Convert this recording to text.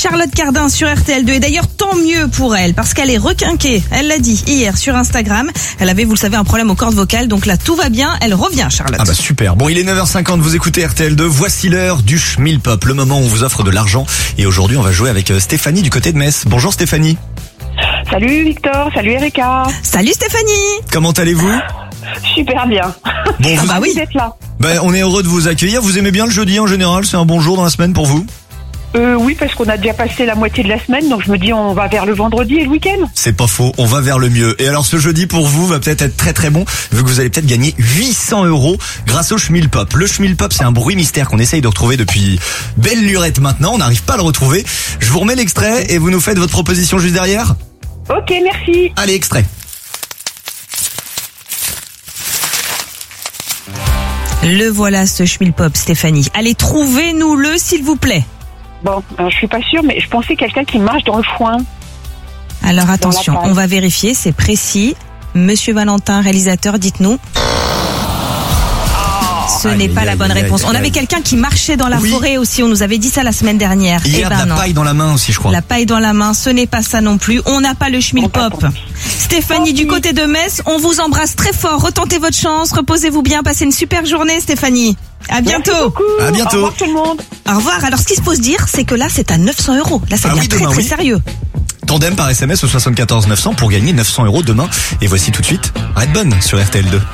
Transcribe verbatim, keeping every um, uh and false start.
Charlotte Cardin sur R T L deux. Et d'ailleurs, tant mieux pour elle, parce qu'elle est requinquée. Elle l'a dit hier sur Instagram. Elle avait, vous le savez, un problème aux cordes vocales. Donc là, tout va bien. Elle revient, Charlotte. Ah bah super. Bon, il est neuf heures cinquante, vous écoutez R T L deux. Voici l'heure du Schmilpop, le moment où on vous offre de l'argent. Et aujourd'hui, on va jouer avec Stéphanie du côté de Metz. Bonjour Stéphanie. Salut Victor, salut Erika. Salut Stéphanie. Comment allez-vous? Super bien. Bon, vous, bah oui. Vous êtes là. Ben, on est heureux de vous accueillir. Vous aimez bien le jeudi en général? C'est un bon jour dans la semaine pour vous? Euh, oui, parce qu'on a déjà passé la moitié de la semaine, donc je me dis on va vers le vendredi et le week-end. C'est pas faux, on va vers le mieux. Et alors ce jeudi pour vous va peut-être être très très bon, vu que vous allez peut-être gagner huit cents euros grâce au Schmilpop. Le Schmilpop, c'est un bruit mystère qu'on essaye de retrouver depuis belle lurette maintenant, on n'arrive pas à le retrouver. Je vous remets l'extrait et vous nous faites votre proposition juste derrière. Ok, merci. Allez, extrait. Le voilà, ce Schmilpop, Stéphanie. Allez, trouvez-nous-le, s'il vous plaît. Bon, euh, je suis pas sûre, mais je pensais quelqu'un qui marche dans le foin. Alors attention, paille. on va vérifier, c'est précis. Monsieur Valentin, réalisateur, dites-nous. Ce Aïe, n'est pas aïe, la aïe, bonne aïe, réponse. aïe, On aïe. avait quelqu'un qui marchait dans la Oui. forêt aussi, on nous avait dit ça la semaine dernière. Hier, Eh ben de la non. paille dans la main aussi, je crois. La paille dans la main, ce n'est pas ça non plus. On n'a pas le Schmilpop. On va Stéphanie, du côté de Metz, on vous embrasse très fort. Retentez votre chance, reposez-vous bien, passez une super journée, Stéphanie. À bientôt. Merci beaucoup. À bientôt. Au revoir tout le monde. Au revoir. Alors, ce qu'il faut se dire, c'est que là, c'est à neuf cents euros. Là, ça Ah devient oui, très demain, très oui. sérieux. Tandem par S M S au soixante-quatorze neuf cents pour gagner neuf cents euros demain. Et voici tout de suite Redbone sur R T L deux.